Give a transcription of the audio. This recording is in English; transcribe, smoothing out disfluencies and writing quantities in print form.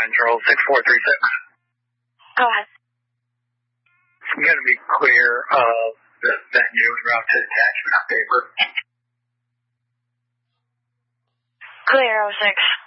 Charles 6436. Go ahead. I'm going to be clear of the venue and route to attachment on paper. Clear 06.